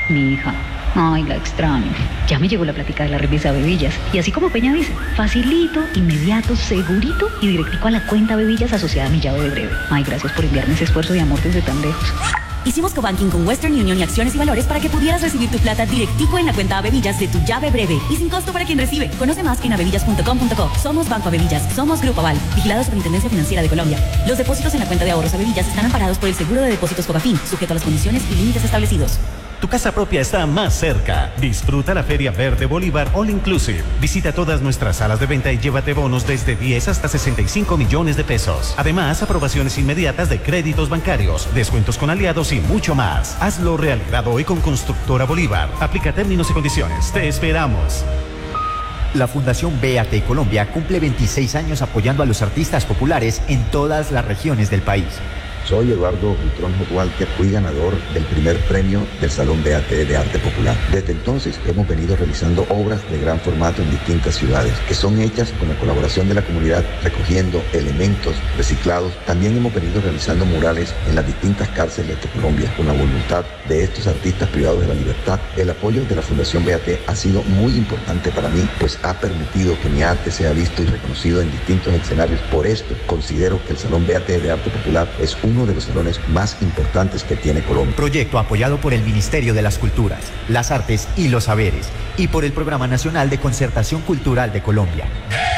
Mi hija. Ay, la extraño. Ya me llegó la plática de la remesa Bevillas. Y así como Peña dice, facilito, inmediato, segurito y directico a la cuenta Bevillas asociada a mi llave de breve. Ay, gracias por enviarme ese esfuerzo de amor desde tan lejos. Hicimos cobanking con Western Union y Acciones y Valores para que pudieras recibir tu plata directico en la cuenta Bevillas de tu llave breve y sin costo para quien recibe. Conoce más en abevillas.com.co. Somos Banco Bevillas, somos Grupo Aval, vigilado Superintendencia Financiera de Colombia. Los depósitos en la cuenta de ahorros Bevillas están amparados por el Seguro de Depósitos Cofafin, sujeto a las condiciones y límites establecidos. Tu casa propia está más cerca. Disfruta la Feria Verde Bolívar All Inclusive. Visita todas nuestras salas de venta y llévate bonos desde 10 hasta 65 millones de pesos. Además, aprobaciones inmediatas de créditos bancarios, descuentos con aliados y mucho más. Hazlo realidad hoy con Constructora Bolívar. Aplica términos y condiciones. Te esperamos. La Fundación BAT Colombia cumple 26 años apoyando a los artistas populares en todas las regiones del país. Soy Eduardo Buitrón Walker, fui ganador del primer premio del Salón BAT de Arte Popular. Desde entonces hemos venido realizando obras de gran formato en distintas ciudades, que son hechas con la colaboración de la comunidad, recogiendo elementos reciclados. También hemos venido realizando murales en las distintas cárceles de Colombia, con la voluntad de estos artistas privados de la libertad. El apoyo de la Fundación BAT ha sido muy importante para mí, pues ha permitido que mi arte sea visto y reconocido en distintos escenarios. Por esto, considero que el Salón BAT de Arte Popular es uno de los salones más importantes que tiene Colombia. Proyecto apoyado por el Ministerio de las Culturas, las Artes y los Saberes y por el Programa Nacional de Concertación Cultural de Colombia.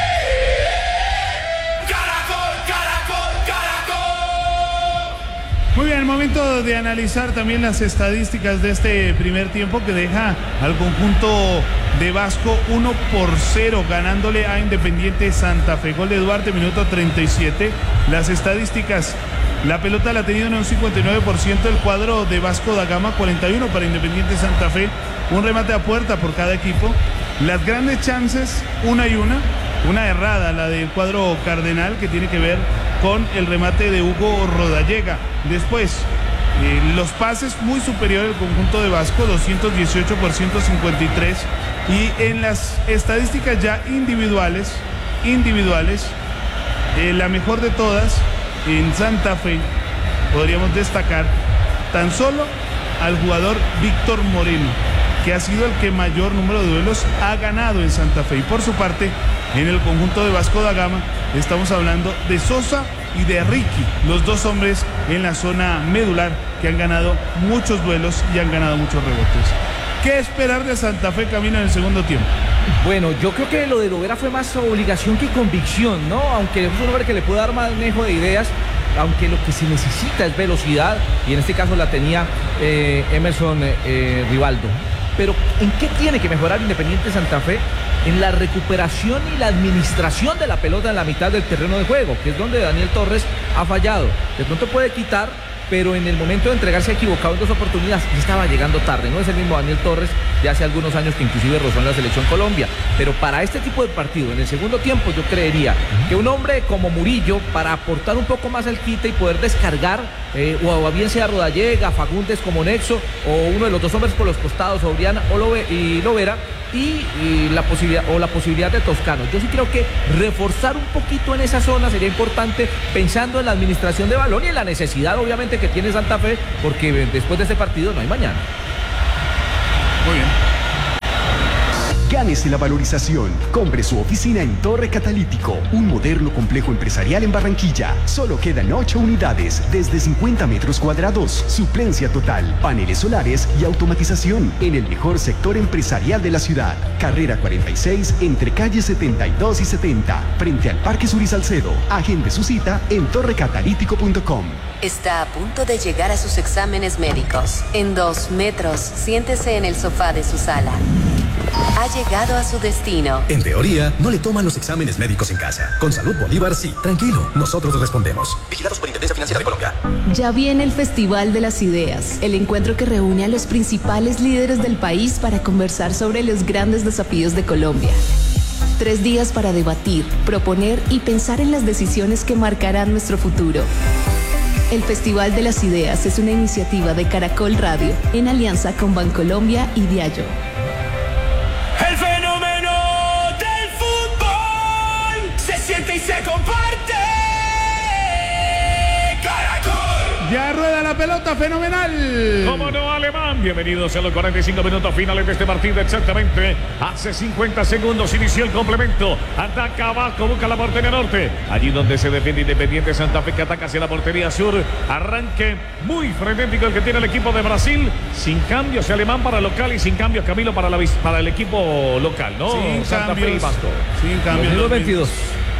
Muy bien, momento de analizar también las estadísticas de este primer tiempo que deja al conjunto de Vasco 1-0 ganándole a Independiente Santa Fe. Gol de Duarte, minuto 37. Las estadísticas: la pelota la ha tenido en un 59% el cuadro de Vasco da Gama, 41 para Independiente Santa Fe. Un remate a puerta por cada equipo. Las grandes chances, una y una. Una errada, la del cuadro cardenal, que tiene que ver con el remate de Hugo Rodallega. Después, los pases muy superiores al conjunto de Vasco, 218 por 153. Y en las estadísticas ya individuales, la mejor de todas, en Santa Fe, podríamos destacar tan solo al jugador Víctor Moreno, que ha sido el que mayor número de duelos ha ganado en Santa Fe. Y por su parte, en el conjunto de Vasco da Gama, estamos hablando de Sosa y de Ricky, los dos hombres en la zona medular que han ganado muchos duelos y han ganado muchos rebotes. ¿Qué esperar de Santa Fe, Camino, en el segundo tiempo? Bueno, yo creo que lo de Lovera fue más obligación que convicción, ¿no? Aunque es un hombre que le puede dar manejo de ideas, aunque lo que se necesita es velocidad, y en este caso la tenía Emerson Rivaldo. Pero ¿en qué tiene que mejorar Independiente Santa Fe? En la recuperación y la administración de la pelota en la mitad del terreno de juego, que es donde Daniel Torres ha fallado. De pronto puede quitar, pero en el momento de entregarse ha equivocado en dos oportunidades y estaba llegando tarde. No es el mismo Daniel Torres de hace algunos años que inclusive rozó en la selección Colombia. Pero para este tipo de partido, en el segundo tiempo, yo creería que un hombre como Murillo, para aportar un poco más al quite y poder descargar, o bien sea Rodallega, Fagundes como nexo, o uno de los dos hombres por los costados, Obriana y Lovera, y la posibilidad de Toscano. Yo sí creo que reforzar un poquito en esa zona sería importante, pensando en la administración de balón y en la necesidad obviamente que tiene Santa Fe, porque después de este partido no hay mañana. Muy bien. Gánese la valorización. Compre su oficina en Torre Catalítico, un moderno complejo empresarial en Barranquilla. Solo quedan 8 unidades, desde 50 metros cuadrados. Suplencia total, paneles solares y automatización en el mejor sector empresarial de la ciudad. Carrera 46, entre calles 72 y 70, frente al Parque Sur y Salcedo. Agende su cita en torrecatalítico.com. Está a punto de llegar a sus exámenes médicos. En 2 metros, siéntese en el sofá de su sala. Ha llegado a su destino. En teoría, no le toman los exámenes médicos en casa. Con Salud Bolívar, sí. Tranquilo, nosotros respondemos. Vigilados por Intendencia Financiera de Colombia. Ya viene el Festival de las Ideas, el encuentro que reúne a los principales líderes del país para conversar sobre los grandes desafíos de Colombia. 3 días para debatir, proponer y pensar en las decisiones que marcarán nuestro futuro. El Festival de las Ideas es una iniciativa de Caracol Radio, en alianza con Bancolombia y Diallo. El fenómeno del fútbol se siente y se comparte. Caracol. Ya rueda la pelota, fenomenal. ¿Cómo no, Alemán? Bienvenidos a los 45 minutos finales de este partido. Exactamente hace 50 segundos inició el complemento. Ataca Vasco, busca la portería norte. Allí donde se defiende Independiente Santa Fe, que ataca hacia la portería sur. Arranque muy frenético el que tiene el equipo de Brasil. Sin cambios Alemán para local y sin cambios Camilo para el equipo local, ¿no? Sin Santa cambios, Fe y Vasco. Sin cambios. 2022.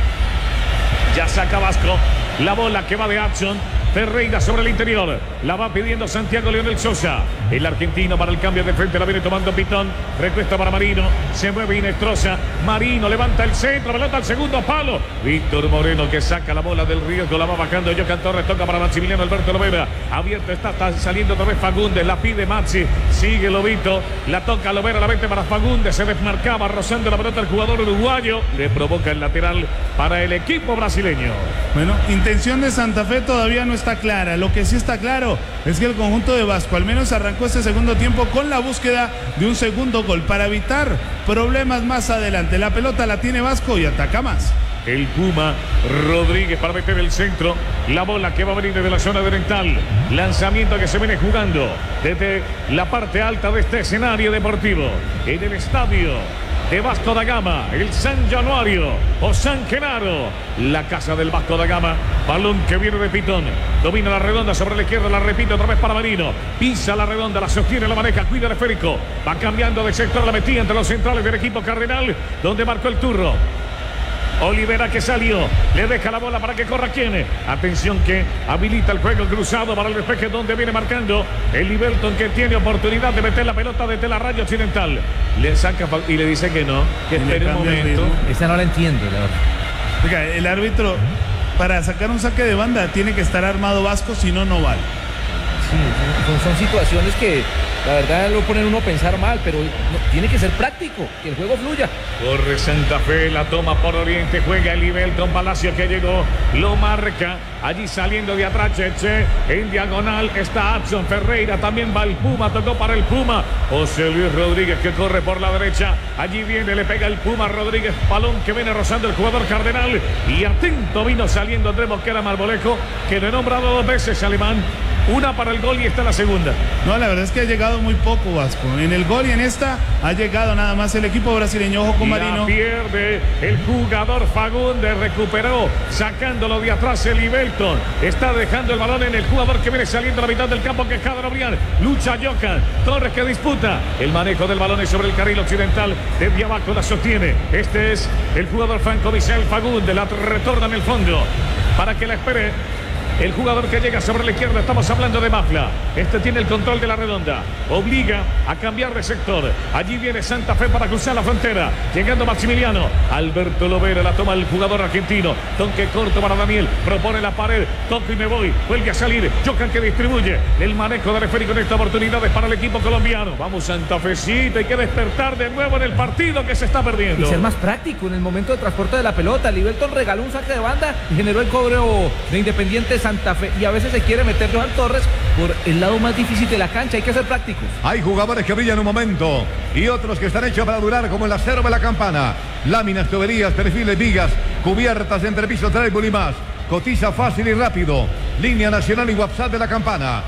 Ya saca Vasco. La bola que va de Action. Ferreira sobre el interior. La va pidiendo Santiago Leonel Sosa. El argentino para el cambio de frente. La viene tomando Pitón. Recuesta para Marino. Se mueve Inestrosa. Marino levanta el centro. Pelota al segundo palo. Víctor Moreno que saca la bola del riesgo. La va bajando. Jocan Torres toca para Maximiliano Alberto Lovera. Abierto está saliendo otra vez Fagundes. La pide Maxi. Sigue Lobito. La toca Lovera. La vete para Fagundes. Se desmarcaba rozando la pelota el jugador uruguayo. Le provoca el lateral para el equipo brasileño. Bueno, intención de Santa Fe todavía no está clara. Lo que sí está claro es que el conjunto de Vasco al menos arrancó este segundo tiempo con la búsqueda de un segundo gol para evitar problemas más adelante. La pelota la tiene Vasco y ataca más. El Puma Rodríguez para meter el centro. La bola que va a venir desde la zona oriental. Lanzamiento que se viene jugando desde la parte alta de este escenario deportivo. En el estadio de Vasco da Gama, el San Januario o San Genaro, la casa del Vasco da Gama. Balón que viene de Pitón, domina la redonda sobre la izquierda, la repite otra vez para Marino, pisa la redonda, la sostiene, la maneja, cuida el esférico, va cambiando de sector, la metía entre los centrales del equipo cardenal, donde marcó el turro. Olivera que salió, le deja la bola para que corra quien. Atención que habilita el juego cruzado para el despeje donde viene marcando el Liberton, que tiene oportunidad de meter la pelota desde la raya occidental. Le saca y le dice que no, que espere un momento. Esa no la entiendo, la verdad. Oiga, el árbitro para sacar un saque de banda tiene que estar armado Vasco, si no, no vale. Sí, son situaciones que la verdad lo ponen uno a pensar mal, pero tiene que ser práctico, que el juego fluya. Corre Santa Fe, la toma por Oriente, juega el Liberton, Palacio que llegó, lo marca, allí saliendo de atrás Cheche, en diagonal está Adson Ferreira, también va el Puma, tocó para el Puma, José Luis Rodríguez que corre por la derecha, allí viene, le pega el Puma Rodríguez, balón que viene rozando el jugador cardenal, y atento vino saliendo Andrés Mosquera Marmolejo, que lo he nombrado 2 veces Alemán. Una para el gol y esta la segunda. No, la verdad es que ha llegado muy poco Vasco. En el gol y en esta ha llegado nada más el equipo brasileño. Ojo con Marino. La pierde el jugador Fagundes, recuperó, sacándolo de atrás el Ibelton. Está dejando el balón en el jugador que viene saliendo a la mitad del campo, que es Jader Obrián. Lucha Jocan, Torres que disputa. El manejo del balón es sobre el carril occidental. Desde abajo la sostiene. Este es el jugador Franco Michel Fagundes. La retorna en el fondo para que la espere el jugador que llega sobre la izquierda. Estamos hablando de Mafla. Este tiene el control de la redonda. Obliga a cambiar de sector. Allí viene Santa Fe para cruzar la frontera. Llegando Maximiliano. Alberto Lovera la toma el jugador argentino. Toque corto para Daniel. Propone la pared. Toque y me voy. Vuelve a salir. Jocan que distribuye. El manejo del esférico en esta oportunidad es para el equipo colombiano. Vamos Santa Fecita. Hay que despertar de nuevo en el partido que se está perdiendo. Y ser más práctico en el momento de transporte de la pelota. Liberton regaló un saque de banda y generó el cobro de Independiente Santa Fe, y a veces se quiere meter Johan Torres por el lado más difícil de la cancha. Hay que ser prácticos. Hay jugadores que brillan un momento y otros que están hechos para durar, como el acero de la Campana. Láminas, tuberías, perfiles, vigas, cubiertas, entrepiso, trébol y más. Cotiza fácil y rápido. Línea nacional y WhatsApp de la Campana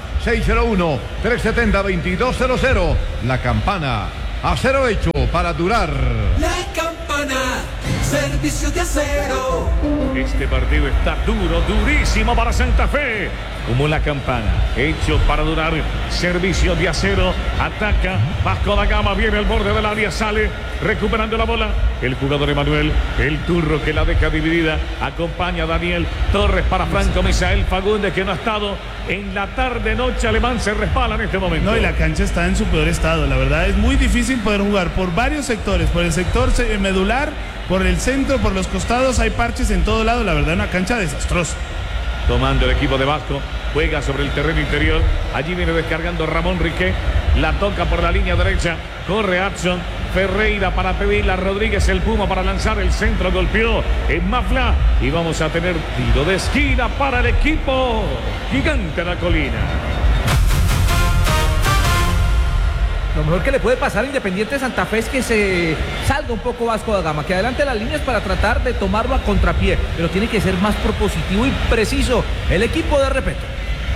601-370-2200. La Campana, acero hecho para durar. La Campana, servicio de acero. Este partido está duro, durísimo para Santa Fe. Como la Campana, hecho para durar, servicio de acero, ataca, Vasco da Gama, viene al borde del área, sale, recuperando la bola, el jugador Emanuel, el turro que la deja dividida, acompaña a Daniel Torres para Franco Misael Fagundes, que no ha estado en la tarde-noche. Alemán se resbala en este momento. No, y la cancha está en su peor estado, la verdad es muy difícil poder jugar por varios sectores, por el sector medular, por el centro, por los costados, hay parches en todo lado, la verdad una cancha desastrosa. Tomando el equipo de Vasco, juega sobre el terreno interior, allí viene descargando Ramón Riquet, la toca por la línea derecha, corre Adson Ferreira para pedirla a Rodríguez, el Puma para lanzar el centro, golpeó en Mafla y vamos a tener tiro de esquina para el equipo Gigante de la Colina. Lo mejor que le puede pasar a Independiente Santa Fe es que se salga un poco Vasco da Gama, que adelante las líneas para tratar de tomarlo a contrapié, pero tiene que ser más propositivo y preciso el equipo de Repeto. Va a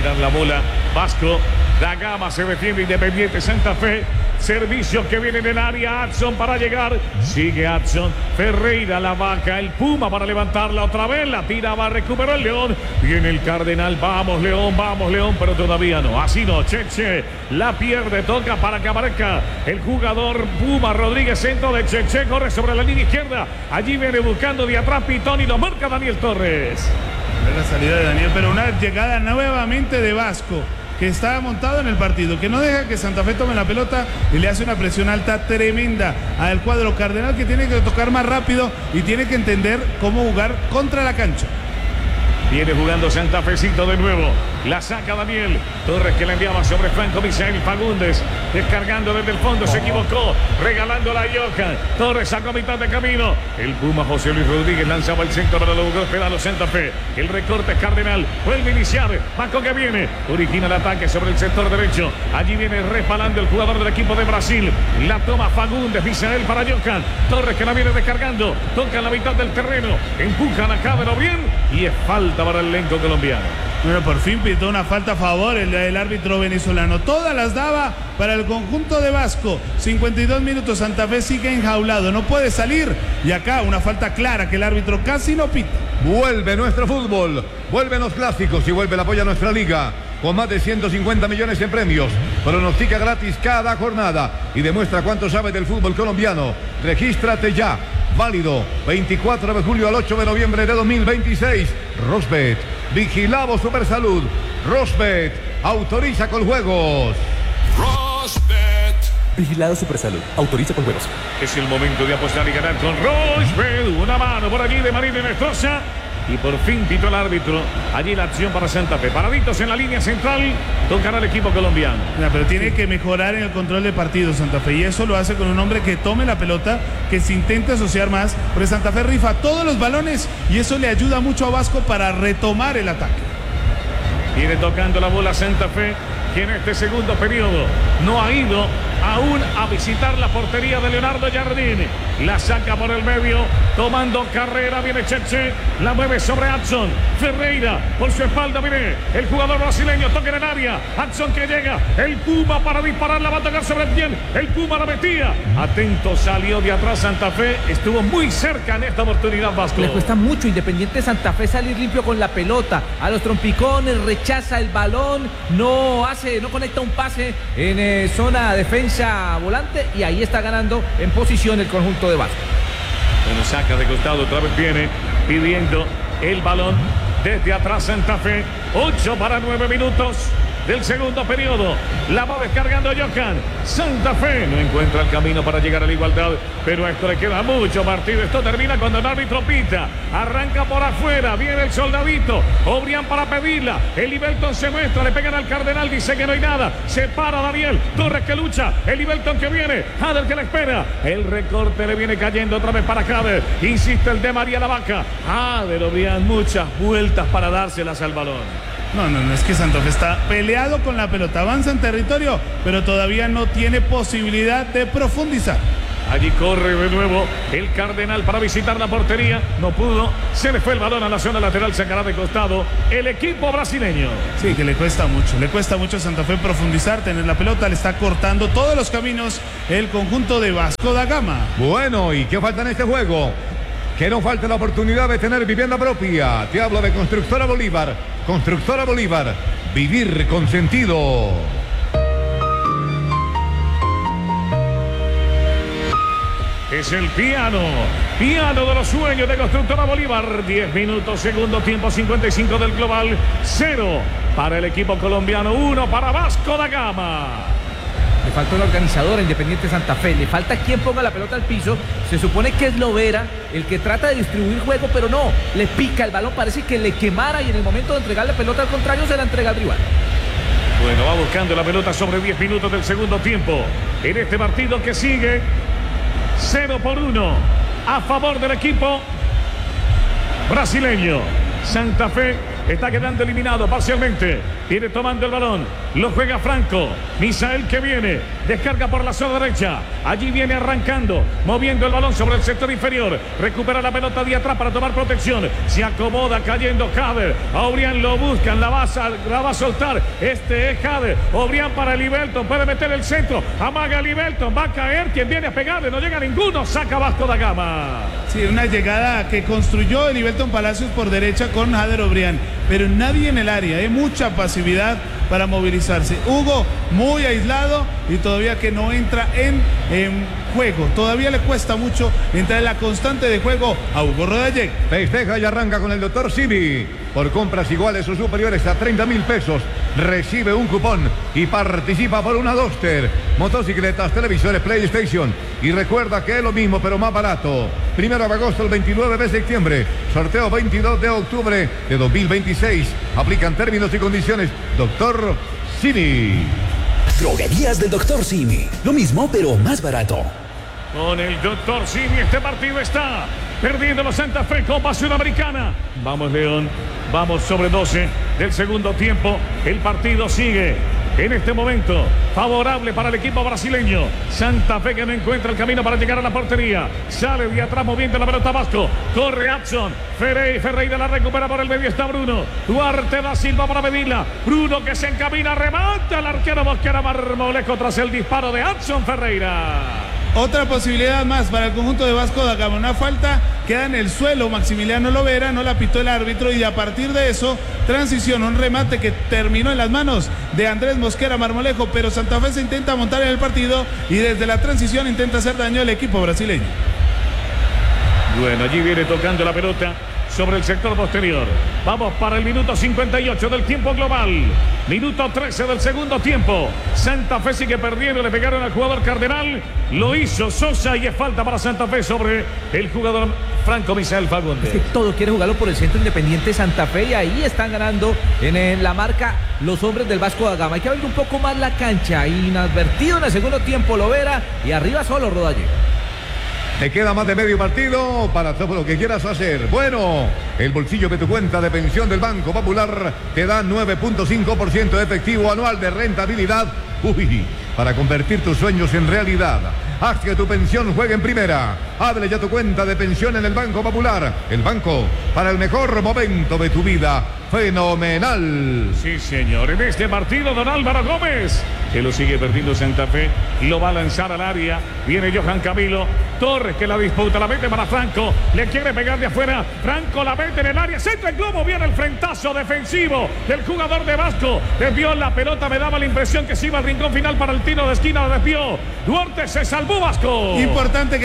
girar la bola. Vasco da Gama se defiende Independiente Santa Fe. Servicio que viene en el área. Adson para llegar. Sigue Adson. Ferreira, la vaca. El Puma para levantarla otra vez. La tiraba, recuperó el León. Viene el Cardenal. Vamos León, pero todavía no. Así no. Cheche la pierde. Toca para que aparezca el jugador Puma Rodríguez. Centro de Cheche. Corre sobre la línea izquierda. Allí viene buscando de atrás Pitón y lo marca Daniel Torres. La salida de Daniel, pero una llegada nuevamente de Vasco, que está montado en el partido, que no deja que Santa Fe tome la pelota y le hace una presión alta tremenda al cuadro cardenal, que tiene que tocar más rápido y tiene que entender cómo jugar contra la cancha. Viene jugando Santa Fecito de nuevo. La saca Daniel Torres, que la enviaba sobre Franco Misael Fagundes. Descargando desde el fondo, se equivocó. Regalándola a Johan. Torres sacó a mitad de camino. El Puma José Luis Rodríguez lanzaba el centro, pero lo logró esperar a Santa Fe. El recorte es Cardenal. Vuelve a iniciar. Vasco que viene. Origina el ataque sobre el sector derecho. Allí viene respalando el jugador del equipo de Brasil. La toma Fagundes. Misael para Johan. Torres, que la viene descargando. Toca en la mitad del terreno. Empujan a Cábero bien. Y es falta para el elenco colombiano. Bueno, por fin pitó una falta a favor el árbitro venezolano. Todas las daba para el conjunto de Vasco. 52 minutos, Santa Fe sigue enjaulado, no puede salir. Y acá una falta clara que el árbitro casi no pita. Vuelve nuestro fútbol, vuelven los clásicos y vuelve el apoyo a nuestra liga. Con más de 150 millones en premios. Pronostica gratis cada jornada y demuestra cuánto sabe del fútbol colombiano. Regístrate ya. Válido 24 de julio al 8 de noviembre de 2026. Rosbet, vigilamos Supersalud. Rosbet, autoriza con juegos. Rosbet. Vigilado Supersalud, autoriza con juegos. Es el momento de apostar y ganar con Rosbet. Una mano por allí de Marín Enestrosa. Y por fin pitó el árbitro. Allí la acción para Santa Fe. Paraditos en la línea central. Tocará el equipo colombiano. Pero tiene que mejorar en el control de partido Santa Fe. Y eso lo hace con un hombre que tome la pelota, que se intente asociar más. Porque Santa Fe rifa todos los balones. Y eso le ayuda mucho a Vasco para retomar el ataque. Viene tocando la bola Santa Fe, que en este segundo periodo no ha ido aún a visitar la portería de Leonardo Jardín. La saca por el medio, tomando carrera, viene Cheche, la mueve sobre Adson. Ferreira, por su espalda viene el jugador brasileño, toca en el área. Adson que llega, el Puma para disparar, la va a tocar sobre el pie. El Puma la metía. Atento, salió de atrás Santa Fe, estuvo muy cerca en esta oportunidad Vasco. Le cuesta mucho Independiente Santa Fe salir limpio con la pelota. A los trompicones, rechaza el balón, no conecta un pase en zona defensa volante y ahí está ganando en posición el conjunto de Vasco. Bueno, saca de costado, otra vez viene pidiendo el balón desde atrás Santa Fe. 8 para 9 minutos del segundo periodo. La va descargando Johan. Santa Fe no encuentra el camino para llegar a la igualdad, pero a esto le queda mucho partido. Esto termina cuando el árbitro pita. Arranca por afuera, viene el soldadito. Obrián para pedirla. El Ibelton se muestra, le pegan al Cardenal, dice que no hay nada. Se para Daniel Torres que lucha. El Ibelton que viene. Jader que le espera. El recorte le viene cayendo otra vez para Jader. Insiste el de María la Vaca. Jader, Obrián, muchas vueltas para dárselas al balón. No, es que Santa Fe está peleado con la pelota, avanza en territorio, pero todavía no tiene posibilidad de profundizar. Allí corre de nuevo el Cardenal para visitar la portería, no pudo, se le fue el balón a la zona lateral, sacará de costado el equipo brasileño. Sí, que le cuesta mucho a Santa Fe profundizar, tener la pelota, le está cortando todos los caminos el conjunto de Vasco da Gama. Bueno, ¿y qué falta en este juego? Que no falte la oportunidad de tener vivienda propia. Te hablo de Constructora Bolívar. Constructora Bolívar. Vivir con sentido. Es el piano de los sueños de Constructora Bolívar. 10 minutos, segundo tiempo, 55 del global. 0 para el equipo colombiano, 1 para Vasco da Gama. Le falta un organizador a Independiente Santa Fe. Le falta quien ponga la pelota al piso. Se supone que es Lovera el que trata de distribuir juego, pero no. Le pica el balón, parece que le quemara y en el momento de entregar la pelota al contrario se la entrega al rival. Bueno, va buscando la pelota sobre 10 minutos del segundo tiempo. En este partido que sigue 0-1 a favor del equipo brasileño. Santa Fe está quedando eliminado parcialmente Viene tomando el balón. Lo juega Franco. Misael que viene. Descarga por la zona derecha. Allí viene arrancando. Moviendo el balón sobre el sector inferior. Recupera la pelota de atrás para tomar protección. Se acomoda cayendo Jader. A Obrián lo buscan. La va a soltar. Este es Jader. Obrián para Libelton. Puede meter el centro. Amaga Libelton. Va a caer. Quien viene a pegarle. No llega ninguno. Saca Vasco da Gama. Sí, una llegada que construyó Libelton Palacios por derecha con Jader Obrián. Pero nadie en el área. Hay mucha pasividad para movilizarse. Hugo muy aislado y todavía que no entra en juego. Todavía le cuesta mucho entrar en la constante de juego a Hugo Rodallega. Festeja y arranca con el doctor Simi. Por compras iguales o superiores a 30.000 pesos, recibe un cupón y participa por una Duster, motocicletas, televisores, PlayStation. Y recuerda que es lo mismo, pero más barato. 1 de agosto al 29 de septiembre. Sorteo 22 de octubre de 2026. Aplican términos y condiciones. Doctor Simi. Droguerías del Doctor Simi. Lo mismo, pero más barato. Con el Doctor Simi este partido está perdiendo los Santa Fe, Copa Sudamericana. Vamos, León. Vamos sobre 12 del segundo tiempo. El partido sigue en este momento favorable para el equipo brasileño. Santa Fe que no encuentra el camino para llegar a la portería. Sale de atrás moviendo la pelota Vasco. Corre Adson. Ferreira la recupera por el medio. Está Bruno. Duarte da Silva para medirla. Bruno que se encamina. Remata el arquero Mosquera Marmolejo tras el disparo de Adson Ferreira. Otra posibilidad más para el conjunto de Vasco da Gama. Una falta queda en el suelo. Maximiliano Lovera no la pitó el árbitro y a partir de eso, transición, un remate que terminó en las manos de Andrés Mosquera Marmolejo, pero Santa Fe se intenta montar en el partido y desde la transición intenta hacer daño al equipo brasileño. Bueno, allí viene tocando la pelota sobre el sector posterior. Vamos para el minuto 58 del tiempo global. Minuto 13 del segundo tiempo. Santa Fe sigue perdiendo. Le pegaron al jugador Cardenal. Lo hizo Sosa y es falta para Santa Fe sobre el jugador Franco Misael Fagundes. Es que todo quiere jugarlo por el centro Independiente Santa Fe y ahí están ganando en la marca los hombres del Vasco da Gama. Hay que abrir un poco más la cancha. Inadvertido en el segundo tiempo Lovera y arriba solo Rodallega. Te queda más de medio partido para todo lo que quieras hacer. Bueno, el bolsillo de tu cuenta de pensión del Banco Popular te da 9.5% de efectivo anual de rentabilidad. Uy, para convertir tus sueños en realidad. Haz que tu pensión juegue en primera. Abre ya tu cuenta de pensión en el Banco Popular. El banco para el mejor momento de tu vida. Fenomenal. Sí, señor. En este partido, don Álvaro Gómez, que lo sigue perdiendo Santa Fe, lo va a lanzar al área. Viene Johan Camilo Torres, que la disputa, la mete para Franco. Le quiere pegar de afuera. Franco la mete en el área. Centra el globo. Viene el frentazo defensivo del jugador de Vasco. Desvió la pelota. Me daba la impresión que se iba al rincón final para el tiro de esquina. Desvió. Duarte se salvó Vasco. Importante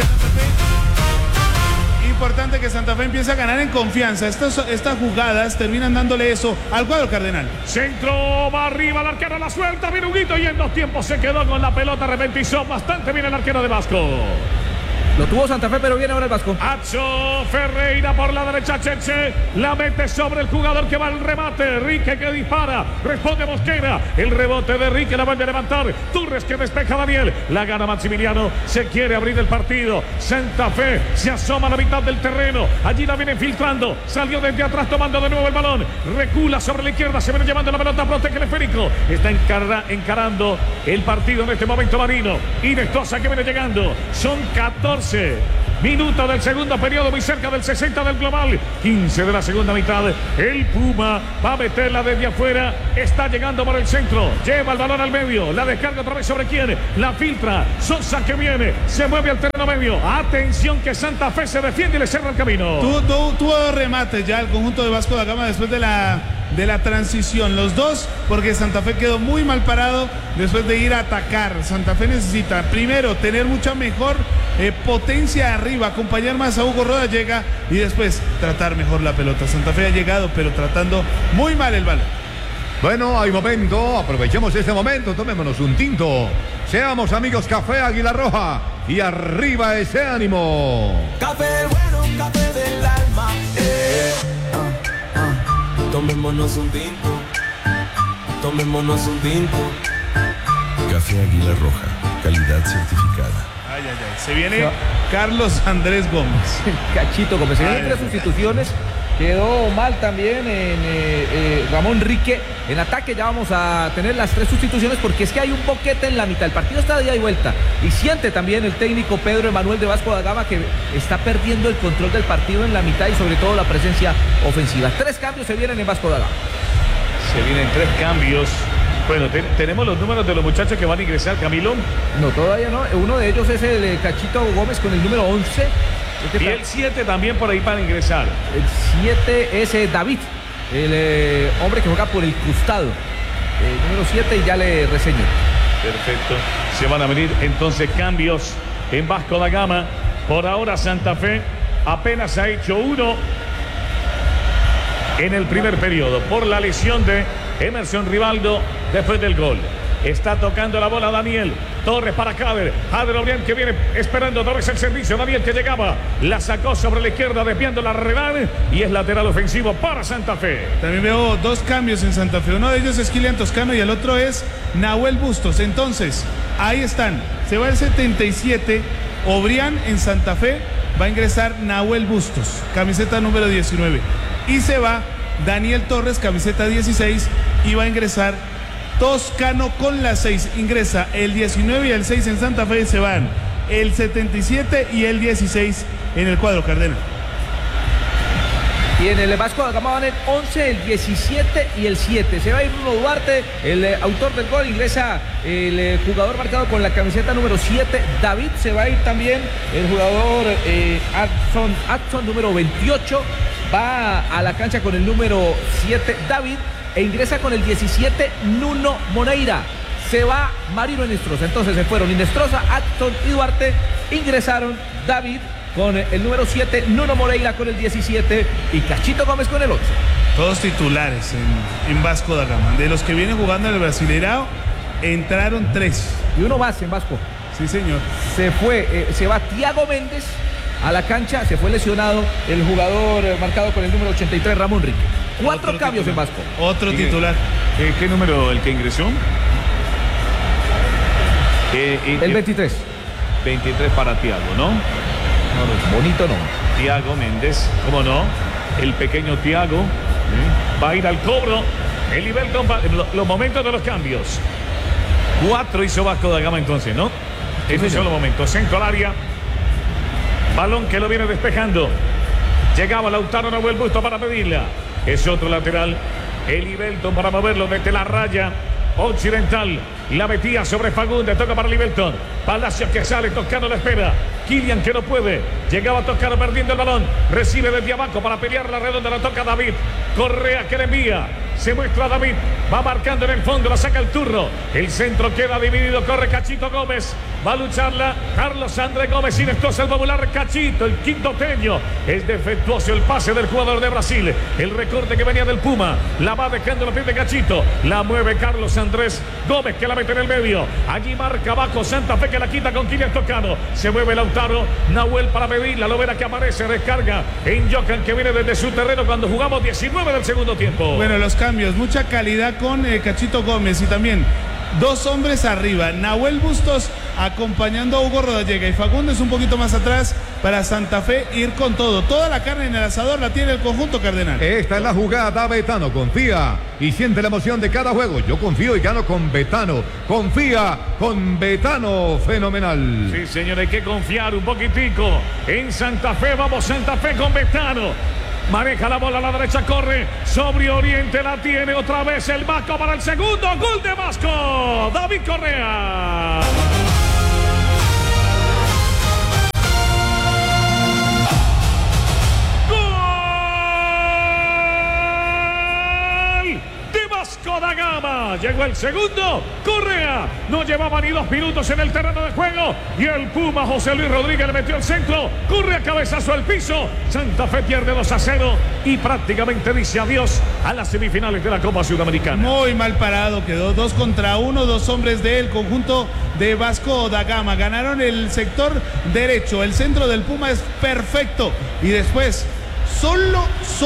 que Santa Fe empiece a ganar en confianza. Estas jugadas terminan dándole eso al cuadro cardenal. Centro, va arriba, el arquero la suelta, viene Huguito y en 2 tiempos se quedó con la pelota, repentizó bastante bien el arquero de Vasco. Lo tuvo Santa Fe, pero viene ahora el Vasco. Adson Ferreira por la derecha, Cheche. La mete sobre el jugador que va al remate. Rique que dispara. Responde Mosquera. El rebote de Rique la vuelve a levantar. Torres que despeja a Daniel. La gana Maximiliano. Se quiere abrir el partido. Santa Fe se asoma a la mitad del terreno. Allí la viene filtrando. Salió desde atrás tomando de nuevo el balón. Recula sobre la izquierda. Se viene llevando la pelota. Protege el esférico. Está encarando el partido en este momento Marino. Inestosa que viene llegando. Son 14 minutos del segundo periodo, muy cerca del 60 del global, 15 de la segunda mitad. El Puma va a meterla desde afuera, está llegando por el centro, lleva el balón al medio, la descarga otra vez sobre quién, la filtra, Sosa que viene, se mueve al terreno medio. Atención que Santa Fe se defiende y le cierra el camino. Tuvo remates ya el conjunto de Vasco da Gama después de la transición, los dos, porque Santa Fe quedó muy mal parado después de ir a atacar. Santa Fe necesita primero tener mucha mejor potencia arriba, acompañar más a Hugo Rodallega y después tratar mejor la pelota. Santa Fe ha llegado pero tratando muy mal el balón. Bueno, hay momento, aprovechemos este momento, tomémonos un tinto. Seamos amigos Café Águila Roja y arriba ese ánimo. Café bueno, café del alma. Tomémonos un tinto. Tomémonos un tinto. Café Águila Roja, calidad certificada. Ay, se viene Carlos Andrés Gómez. Cachito Gómez. Se vienen 3 sustituciones Quedó mal también Ramón Rique. En ataque ya vamos a tener las 3 sustituciones porque es que hay un boquete en la mitad. El partido está de ida y vuelta. Y siente también el técnico Pedro Emanuel de Vasco da Gama que está perdiendo el control del partido en la mitad y sobre todo la presencia ofensiva. 3 cambios se vienen en Vasco da Gama. Se vienen 3 cambios. Bueno, tenemos los números de los muchachos que van a ingresar, Camilo. No, todavía no. Uno de ellos es el Cachito Gómez con el número 11. Y el 7 también por ahí para ingresar. El 7 es David, el hombre que juega por el costado. El número 7 y ya le reseño. Perfecto. Se van a venir entonces cambios en Vasco da Gama. Por ahora Santa Fe apenas ha hecho 1 en el primer periodo por la lesión de Emerson Rivaldo después del gol. Está tocando la bola Daniel Torres para Jader Obrián que viene esperando Torres el servicio. Daniel que llegaba, la sacó sobre la izquierda desviando la Redán y es lateral ofensivo para Santa Fe. También veo 2 cambios en Santa Fe. Uno de ellos es Kilian Toscano y el otro es Nahuel Bustos. Entonces, ahí están. Se va el 77, Obrián en Santa Fe. Va a ingresar Nahuel Bustos, camiseta número 19. Y se va Daniel Torres, camiseta 16. Y va a ingresar Toscano con la 6. Ingresa el 19 y el 6 en Santa Fe. Se van el 77 y el 16 en el cuadro cardenal. Y en el Vasco da Gama van el 11, el 17 y el 7. Se va a ir Bruno Duarte, el autor del gol. Ingresa el jugador marcado con la camiseta número 7, David. Se va a ir también el jugador Adson número 28. Va a la cancha con el número 7, David. E ingresa con el 17, Nuno Moreira. Se va Marino Inestrosa. Entonces se fueron Inestrosa, Adson y Duarte. Ingresaron David con el número 7, Nuno Moreira con el 17 y Cachito Gómez con el 11. Todos titulares en Vasco da Gama. De los que vienen jugando en el Brasileirao, entraron 3. Y uno más en Vasco. Sí, señor. Se va Thiago Méndez a la cancha. Se fue lesionado el jugador marcado con el número 83, Ramón Rique. 4 cambios titular. en Vasco. Otro titular. ¿Qué número el que ingresó? El 23. 23 para Thiago, ¿no? Bonito no. Thiago Méndez, ¿cómo no? El pequeño Thiago va a ir al cobro. El nivel, los momentos de los cambios. 4 hizo Vasco da Gama entonces, ¿no? Esos son los momentos. Centro al área. Balón que lo viene despejando. Llegaba Lautaro, Nahuel Bustos para pedirla. Es otro lateral. El Ibelton para moverlo desde la raya occidental. La metía sobre Fagundes. Toca para Ibelton. Palacios que sale. Toscano la espera. Kilian que no puede. Llegaba Toscano perdiendo el balón. Recibe desde abajo para pelear la redonda. La toca David. Correa que le envía. Se muestra David. Va marcando en el fondo. La saca el turno. El centro queda dividido. Corre Cachito Gómez. Va a lucharla Carlos André Gómez. Inestrosa el popular Cachito. El quintoteño. Es defectuoso el pase del jugador de Brasil. El recorte que venía del Puma. La va dejando los pies de Cachito. La mueve Carlos Andrés Gómez que la mete en el medio. Allí marca abajo Santa Fe que la quita con Kilian Toscano. Se mueve Lautaro. Nahuel para medir. La Lovera que aparece. Descarga en Jocan que viene desde su terreno cuando jugamos 19 del segundo tiempo. Bueno, los cambios. Mucha calidad con Cachito Gómez y también 2 hombres arriba. Nahuel Bustos acompañando a Hugo Rodallega y Fagundes un poquito más atrás para Santa Fe ir con todo. Toda la carne en el asador la tiene el conjunto cardenal. Esta es la jugada, Betano. Confía y siente la emoción de cada juego. Yo confío y gano con Betano. Confía con Betano. Fenomenal. Sí, señor, hay que confiar un poquitico en Santa Fe. Vamos, Santa Fe con Betano. Maneja la bola a la derecha, corre sobre Oriente, la tiene otra vez el Vasco para el segundo gol de Vasco. David Correa. Gol de Vasco da Gama. Llegó el segundo. Correa no llevaba ni 2 minutos en el terreno de juego y el Puma José Luis Rodríguez le metió el centro. Correa cabezazo al piso. Santa Fe pierde 2-0 y prácticamente dice adiós a las semifinales de la Copa Sudamericana. Muy mal parado quedó. 2 contra 1. 2 hombres del conjunto de Vasco da Gama. Ganaron el sector derecho. El centro del Puma es perfecto y después solo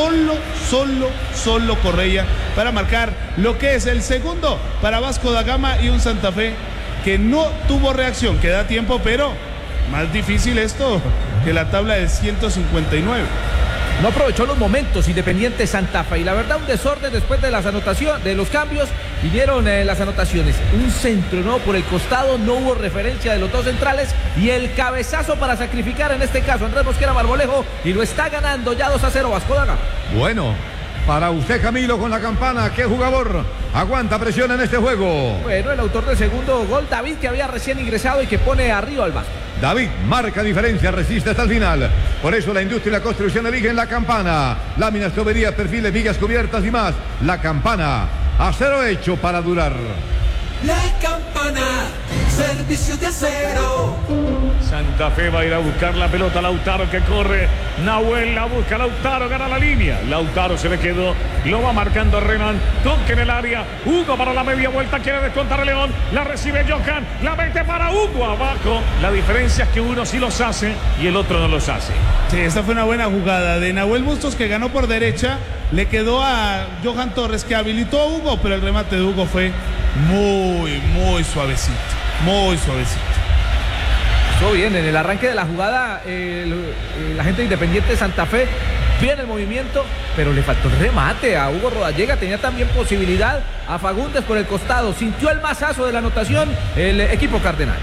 Correa para marcar lo que es el segundo para Vasco da Gama y un Santa Fe que no tuvo reacción, que da tiempo, pero más difícil esto que la tabla de 159. No aprovechó los momentos Independiente Santa Fe. Y la verdad, un desorden después de las anotaciones, de los cambios. Vinieron las anotaciones. Un centro, ¿no? Por el costado, no hubo referencia de los dos centrales. Y el cabezazo para sacrificar, en este caso, Andrés Mosquera Marmolejo. Y lo está ganando ya 2-0 Vasco da Gama. Bueno, para usted, Camilo, con la campana, ¿qué jugador aguanta presión en este juego? Bueno, el autor del segundo gol, David, que había recién ingresado y que pone arriba al Vasco. David marca diferencia, resiste hasta el final. Por eso la industria y la construcción eligen la campana. Láminas, tuberías, perfiles, vigas cubiertas y más. La campana, acero hecho para durar. La campana, servicio de acero. Santa Fe va a ir a buscar la pelota. Lautaro que corre. Nahuel la busca. Lautaro gana la línea. Lautaro se le quedó. Lo va marcando Renan. Toque en el área. Hugo para la media vuelta. Quiere descontar a León. La recibe Johan. La mete para Hugo abajo. La diferencia es que uno sí los hace y el otro no los hace. Sí, esta fue una buena jugada de Nahuel Bustos, que ganó por derecha. Le quedó a Johan Torres, que habilitó a Hugo, pero el remate de Hugo fue muy suavecito. Muy suavecito. Estuvo bien, en el arranque de la jugada, la gente de Independiente Santa Fe, bien el movimiento, pero le faltó el remate a Hugo Rodallega. Tenía también posibilidad a Fagundes por el costado. Sintió el mazazo de la anotación el equipo cardenal.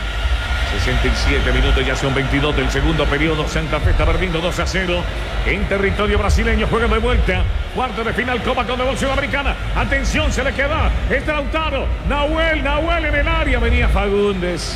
67 minutos, ya son 22 del segundo periodo. Santa Fe está perdiendo 2-0 en territorio brasileño. Juega de vuelta, cuarto de final, Copa Conmebol Sudamericana. Atención, se le queda, está Lautaro. Nahuel en el área, venía Fagundes.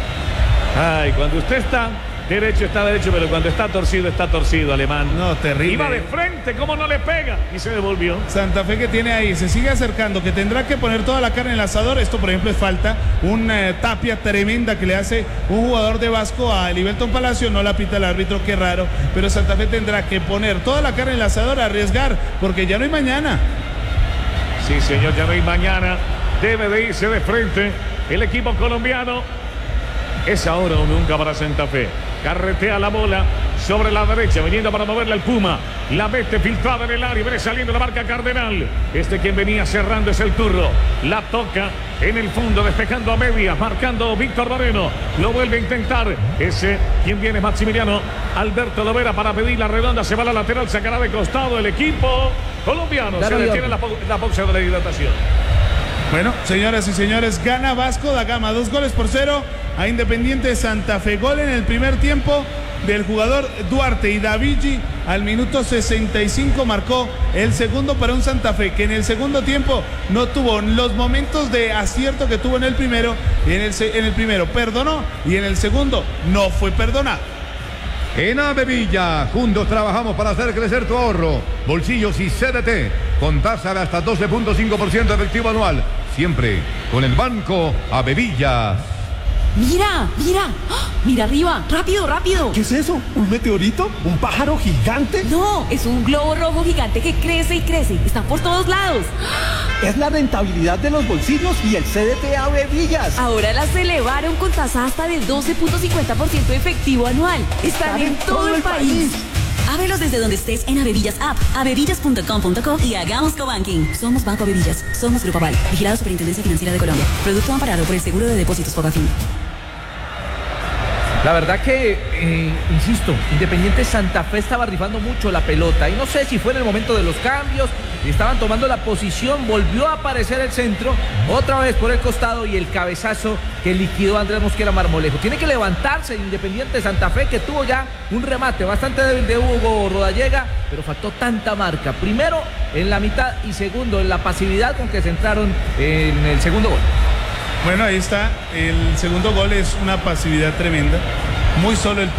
Ay, cuando usted está derecho, pero cuando está torcido, Alemán. No, terrible. Iba de frente, ¿cómo no le pega? Y se devolvió. Santa Fe, que tiene ahí, se sigue acercando, que tendrá que poner toda la carne en el asador. Esto, por ejemplo, es falta. Una tapia tremenda que le hace un jugador de Vasco a Livelton Palacio. No la pita el árbitro, qué raro. Pero Santa Fe tendrá que poner toda la carne en el asador, arriesgar, porque ya no hay mañana. Sí, señor, ya no hay mañana. Debe de irse de frente el equipo colombiano. Es ahora o nunca para Santa Fe. Carretea la bola sobre la derecha, viniendo para moverla el Puma. La mete filtrada en el área, viene saliendo la marca Cardenal. Quien venía cerrando es el Turro. La toca en el fondo, despejando a media, marcando Víctor Moreno. Lo vuelve a intentar. Quien viene es Maximiliano Alberto Lovera para pedir la redonda. Se va a la lateral, sacará de costado el equipo colombiano. Se detiene la pausa de la hidratación. Bueno, señoras y señores, gana Vasco da Gama 2-0 a Independiente Santa Fe. Gol en el primer tiempo del jugador Duarte, y Davigi al minuto 65 marcó el segundo para un Santa Fe que en el segundo tiempo no tuvo los momentos de acierto que tuvo en el primero. En el primero perdonó y en el segundo no fue perdonado. En Avevilla, juntos trabajamos para hacer crecer tu ahorro, bolsillos y CDT, con tasa de hasta 12.5% efectivo anual, siempre con el Banco Avevilla. Mira, ¡ah! Mira arriba, rápido. ¿Qué es eso? ¿Un meteorito? ¿Un pájaro gigante? No, es un globo rojo gigante que crece y crece, está por todos lados. Es la rentabilidad de los bolsillos y el CDT Avevillas. Ahora las elevaron con tasa hasta del 12.50% efectivo anual. Están en todo el país. Ábrelos desde donde estés en Avevillas App, avevillas.com.co y hagamos cobanking. Somos Banco Avevillas, somos Grupo Aval, vigilado Superintendencia Financiera de Colombia. Producto amparado por el Seguro de Depósitos Fogafín. La verdad que, insisto, Independiente Santa Fe estaba rifando mucho la pelota. Y no sé si fue en el momento de los cambios, estaban tomando la posición, volvió a aparecer el centro, otra vez por el costado y el cabezazo que liquidó a Andrés Mosquera Marmolejo. Tiene que levantarse Independiente Santa Fe, que tuvo ya un remate bastante débil de Hugo Rodallega, pero faltó tanta marca. Primero en la mitad y segundo en la pasividad con que se entraron en el segundo gol. Bueno, ahí está, el segundo gol es una pasividad tremenda, muy solo el